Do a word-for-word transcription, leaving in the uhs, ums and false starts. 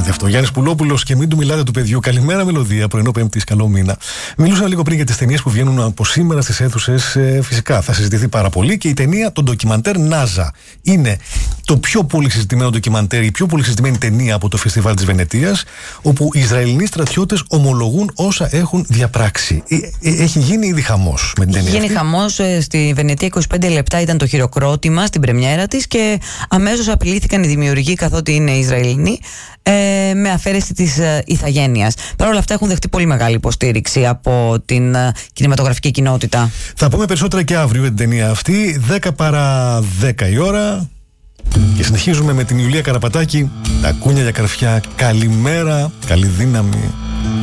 τραγούδι αυτό. Γιάννης Πουλόπουλος και Μην του μιλάτε του παιδιού. Καλημέρα, Μελωδία, πρωινό Πέμπτης, καλό μήνα. Μιλούσα λίγο πριν για τις ταινίες που βγαίνουν από σήμερα στις αίθουσες. Ε, φυσικά θα συζητηθεί πάρα πολύ και η ταινία, το ντοκιμαντέρ Νάζα. Είναι το πιο πολύ συζητημένο ντοκιμαντέρ, η πιο πολύ συζητημένη ταινία από το Φεστιβάλ της Βενετίας, όπου οι Ισραηλινοί στρατιώτες ομολογούν όσα έχουν διαπράξει. Ε, ε, έχει γίνει ήδη χαμός με την ταινία. Έχει γίνει χαμός ε, στη Βενετία. είκοσι πέντε λεπτά ήταν το χειροκρότημα στην πρεμιέρα της και αμέσως απειλήθηκαν οι δημιουργοί, καθότι είναι Ισραηλινοί, ε, με αφαίρεση της ε, ηθαγένειας. Παρ' όλα αυτά έχουν δεχτεί πολύ μεγάλη υποστήριξη από την ε, κινηματογραφική κοινότητα. Θα πούμε περισσότερα και αύριο για την ταινία αυτή. δέκα παρά δέκα η ώρα. Και συνεχίζουμε με την Ιουλία Καραπατάκη. Τα κούνια για καρφιά. Καλημέρα, καλή δύναμη.